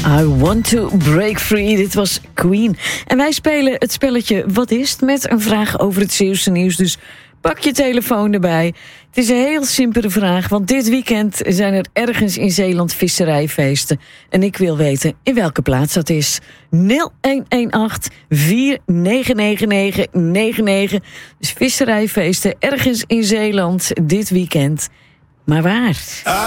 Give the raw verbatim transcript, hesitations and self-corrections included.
I want to break free. Dit was Queen. En wij spelen het spelletje Wat is het? Met een vraag over het Zeeuwse nieuws. Dus pak je telefoon erbij. Het is een heel simpele vraag, want dit weekend zijn er ergens in Zeeland visserijfeesten. En ik wil weten in welke plaats dat is. nul een een acht vier negen negen negen negen negen. Dus visserijfeesten ergens in Zeeland dit weekend. Maar waar?